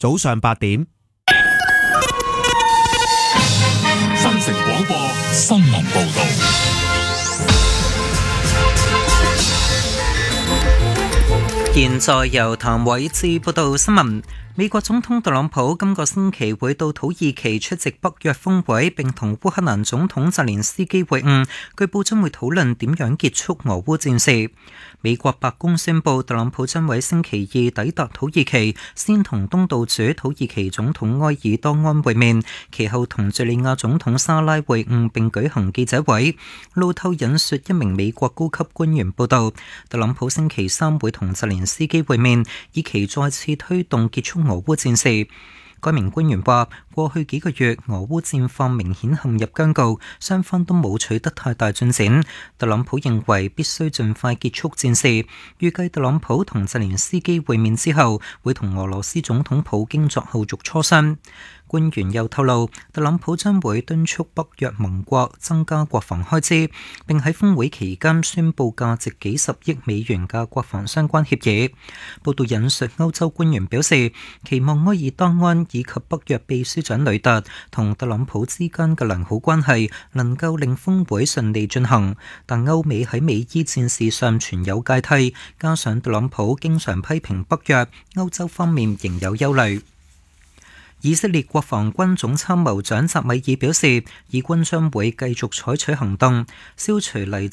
早上8點。 新城廣播新聞報道。 現在由譚偉智報道新聞。美國總統特朗普今個星期會到土耳其出席北約峰會，並同烏克蘭總統澤連斯基會晤，據報將會討論點樣結束俄烏戰事。美國白宮宣布，特朗普將喺星期二抵達土耳其，先同東道主土耳其總統埃爾多安會面，其後同敘利亞總統沙拉會晤並舉行記者會。路透引述一名美國高級官員報道，特朗普星期三會同澤連斯基會面，以期再次推動結束俄烏戰事。該名官員話，過去幾個月俄烏戰況明顯陷入僵局，雙方都冇取得太大進展。特朗普認為必須盡快結束戰事，預計特朗普同澤連斯基會面之後，會同俄羅斯總統普京作後續磋商。官員又透露，特朗普將會敦促北約盟國增加國防開支，並喺峰會期間宣布價值幾十億美元嘅國防相關協議。報道引述歐洲官員表示，期望埃爾多安以及北約秘書長呂特同特朗普之間嘅良好關係能夠令峰會順利進行，但歐美喺美伊戰事上存有芥蒂，加上特朗普經常批評北約，歐洲方面仍有憂慮。以色列國防軍總參謀長扎米爾表示，以軍將會繼續採取行動，消除嚟